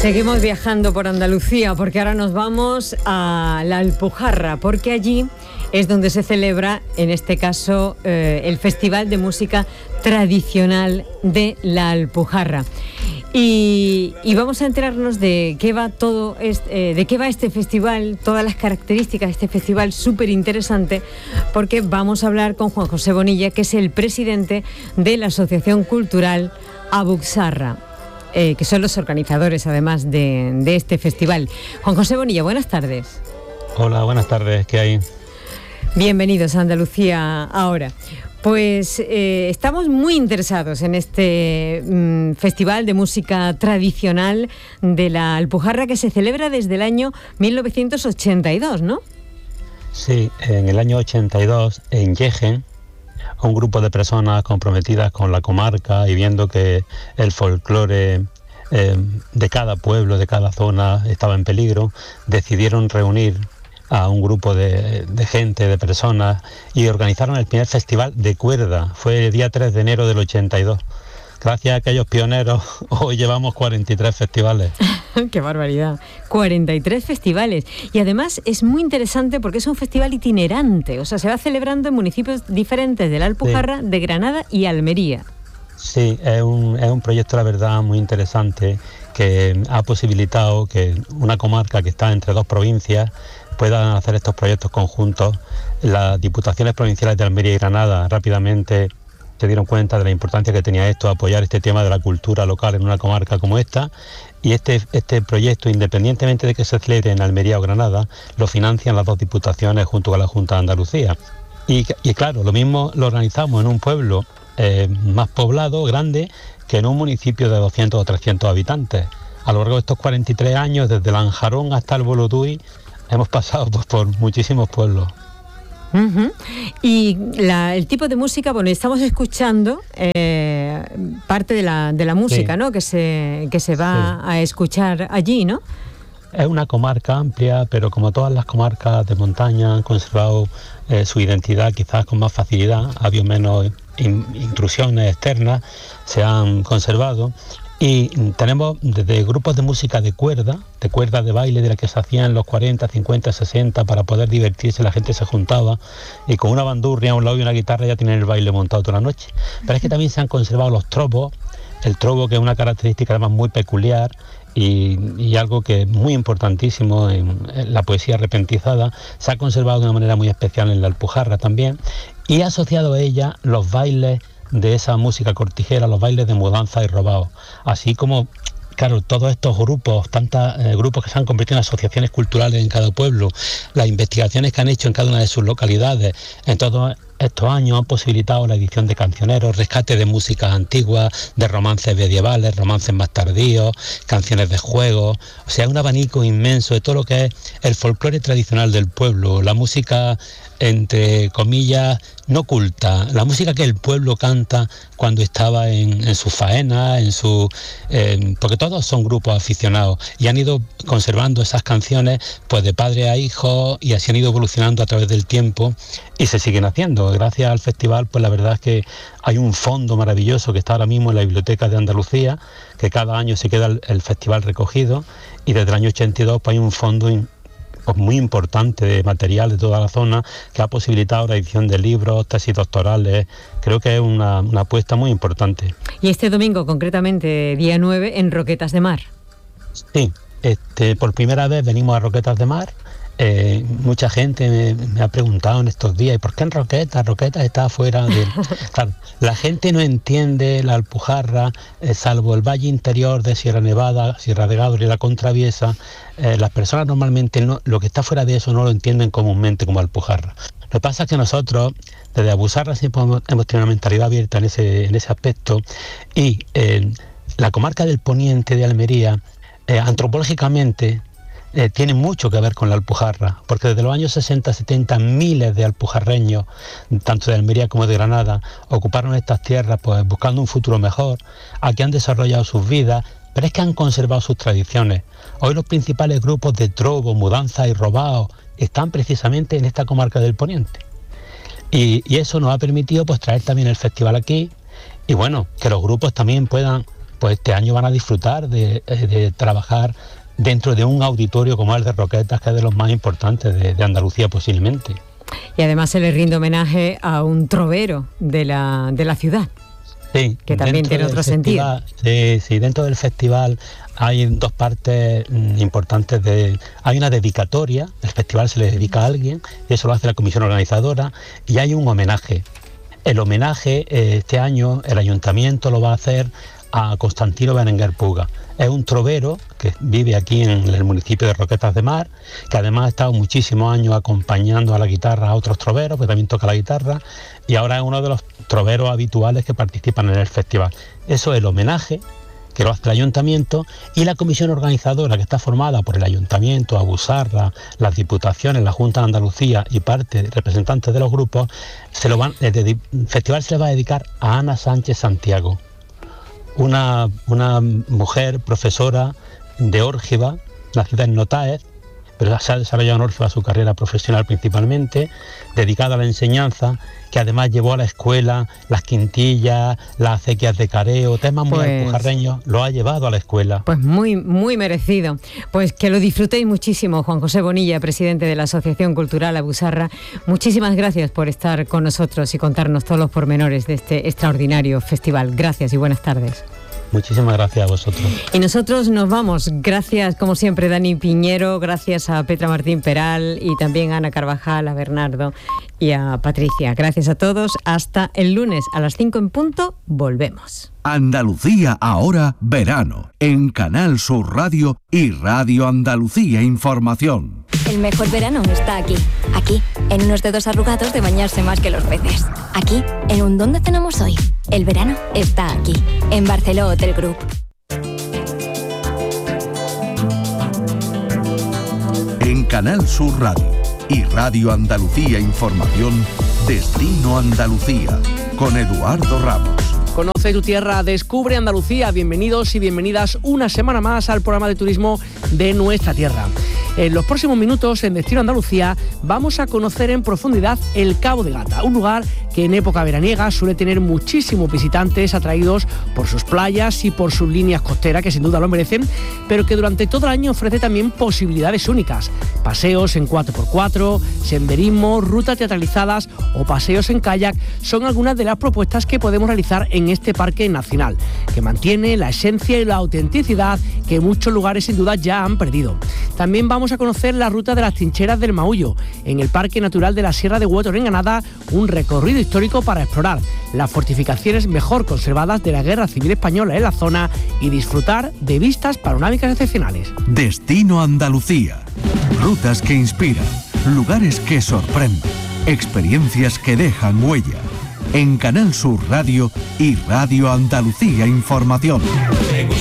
Seguimos viajando por Andalucía porque ahora nos vamos a la Alpujarra, porque allí es donde se celebra, en este caso, el Festival de Música Tradicional de la Alpujarra. Y vamos a enterarnos de qué va este festival, todas las características de este festival, súper interesante, porque vamos a hablar con Juan José Bonilla, que es el presidente de la Asociación Cultural Abuxarra, que son los organizadores, además, de este festival. Juan José Bonilla, buenas tardes. Hola, buenas tardes, ¿qué hay? Bienvenidos a Andalucía ahora. Pues estamos muy interesados en este festival de música tradicional de la Alpujarra, que se celebra desde el año 1982, ¿no? Sí, en el año 82, en Yegen, un grupo de personas comprometidas con la comarca y viendo que el folclore de cada pueblo, de cada zona estaba en peligro, decidieron reunir a un grupo de gente, de personas, y organizaron el primer festival de cuerda. Fue el día 3 de enero del 82. Gracias a aquellos pioneros, hoy llevamos 43 festivales. ¡Qué barbaridad! 43 festivales. Y además es muy interesante porque es un festival itinerante. O sea, se va celebrando en municipios diferentes de la Alpujarra, sí, de Granada y Almería. Sí, es un proyecto, la verdad, muy interesante, que ha posibilitado que una comarca que está entre dos provincias puedan hacer estos proyectos conjuntos. Las diputaciones provinciales de Almería y Granada rápidamente se dieron cuenta de la importancia que tenía esto, apoyar este tema de la cultura local en una comarca como esta, y este proyecto, independientemente de que se celebre en Almería o Granada, lo financian las dos diputaciones junto con la Junta de Andalucía. Y claro, lo mismo lo organizamos en un pueblo más poblado, grande, que en un municipio de 200 o 300 habitantes. A lo largo de estos 43 años, desde Lanjarón hasta el Bolotui, hemos pasado por muchísimos pueblos. Uh-huh. Y el tipo de música, bueno, estamos escuchando parte de la música, sí, ¿no? Que se va, sí, a escuchar allí, ¿no? Es una comarca amplia, pero como todas las comarcas de montaña han conservado su identidad quizás con más facilidad, ha habido menos intrusiones externas, se han conservado. Y tenemos desde grupos de música de cuerda de baile, de la que se hacían en los 40, 50, 60, para poder divertirse, la gente se juntaba y con una bandurria a un lado y una guitarra ya tienen el baile montado toda la noche. Pero es que también se han conservado los trovos, el trovo, que es una característica además muy peculiar y algo que es muy importantísimo en la poesía repentizada, se ha conservado de una manera muy especial en la Alpujarra también, y asociado a ella los bailes de esa música cortijera, los bailes de mudanza y robado, así como, claro, todos estos grupos, grupos que se han convertido en asociaciones culturales en cada pueblo, las investigaciones que han hecho en cada una de sus localidades en todos estos años han posibilitado la edición de cancioneros, rescate de músicas antiguas, de romances medievales, romances más tardíos, canciones de juego, o sea, un abanico inmenso de todo lo que es el folclore tradicional del pueblo, la música, entre comillas, no culta, la música que el pueblo canta cuando estaba en sus faenas, porque todos son grupos aficionados y han ido conservando esas canciones pues de padre a hijo, y así han ido evolucionando a través del tiempo y se siguen haciendo. Gracias al festival, pues la verdad es que hay un fondo maravilloso que está ahora mismo en la Biblioteca de Andalucía, que cada año se queda el festival recogido, y desde el año 82 pues hay un fondo muy importante de material de toda la zona que ha posibilitado la edición de libros, tesis doctorales. Creo que es una apuesta muy importante. Y este domingo, concretamente, día 9, en Roquetas de Mar. Sí, por primera vez venimos a Roquetas de Mar. Mucha gente me ha preguntado en estos días, ¿y por qué en Roquetas? Roquetas está afuera de... Claro, la gente no entiende la Alpujarra, salvo el valle interior de Sierra Nevada, Sierra de Gádor y la Contraviesa. Las personas normalmente lo que está fuera de eso no lo entienden comúnmente como Alpujarra. Lo que pasa es que nosotros, desde Abuxarra, siempre hemos tenido una mentalidad abierta en ese aspecto, y la comarca del poniente de Almería, antropológicamente, tiene mucho que ver con la Alpujarra, porque desde los años 60-70 miles de alpujarreños, tanto de Almería como de Granada, ocuparon estas tierras pues buscando un futuro mejor. Aquí han desarrollado sus vidas, pero es que han conservado sus tradiciones. Hoy los principales grupos de trovo, mudanza y robado están precisamente en esta comarca del poniente. Y eso nos ha permitido pues traer también el festival aquí, y bueno, que los grupos también puedan pues este año van a disfrutar de trabajar dentro de un auditorio como el de Roquetas, que es de los más importantes de Andalucía posiblemente. Y además se le rinde homenaje a un trovero de la ciudad. Sí, que también tiene otro sentido. Sí, dentro del festival hay dos partes importantes. Hay una dedicatoria, el festival se le dedica a alguien, y eso lo hace la comisión organizadora, y hay un homenaje. El homenaje, este año, el ayuntamiento lo va a hacer a Constantino Berenguer Puga. Es un trovero que vive aquí en el municipio de Roquetas de Mar, que además ha estado muchísimos años acompañando a la guitarra a otros troveros, que también toca la guitarra, y ahora es uno de los troveros habituales que participan en el festival. Eso es el homenaje que lo hace el ayuntamiento, y la comisión organizadora, que está formada por el ayuntamiento, Abusarra, las diputaciones, la Junta de Andalucía y parte representantes de los grupos, el festival se le va a dedicar a Ana Sánchez Santiago, una mujer profesora de Órgiva, nacida en Notaez, pero se ha desarrollado en Órgiva su carrera profesional principalmente, dedicada a la enseñanza, que además llevó a la escuela las quintillas, las acequias de careo, temas muy alpujarreños, lo ha llevado a la escuela. Pues muy, muy merecido. Pues que lo disfrutéis muchísimo, Juan José Bonilla, presidente de la Asociación Cultural Abusarra. Muchísimas gracias por estar con nosotros y contarnos todos los pormenores de este extraordinario festival. Gracias y buenas tardes. Muchísimas gracias a vosotros. Y nosotros nos vamos. Gracias, como siempre, Dani Piñero, gracias a Petra Martín Peral y también a Ana Carvajal, a Bernardo y a Patricia. Gracias a todos. Hasta el lunes a las 5 en punto. Volvemos. Andalucía ahora verano, en Canal Sur Radio y Radio Andalucía Información. El mejor verano está aquí, en unos dedos arrugados de bañarse más que los peces. Aquí, en un ¿dónde cenamos hoy? El verano está aquí, en Barceló Hotel Group. En Canal Sur Radio y Radio Andalucía Información, Destino Andalucía, con Eduardo Ramos. Conoce tu tierra, descubre Andalucía. Bienvenidos y bienvenidas una semana más al programa de turismo de nuestra tierra. En los próximos minutos, en Destino Andalucía, vamos a conocer en profundidad el Cabo de Gata, un lugar que en época veraniega suele tener muchísimos visitantes atraídos por sus playas y por sus líneas costeras, que sin duda lo merecen, pero que durante todo el año ofrece también posibilidades únicas. Paseos en 4x4, senderismo, rutas teatralizadas o paseos en kayak son algunas de las propuestas que podemos realizar en este parque nacional, que mantiene la esencia y la autenticidad que muchos lugares sin duda ya han perdido. También vamos a conocer la ruta de las trincheras del Maullo, en el Parque Natural de la Sierra de Huétor en Granada, un recorrido histórico para explorar las fortificaciones mejor conservadas de la Guerra Civil Española en la zona y disfrutar de vistas panorámicas excepcionales. Destino Andalucía, rutas que inspiran, lugares que sorprenden, experiencias que dejan huella. En Canal Sur Radio y Radio Andalucía Información.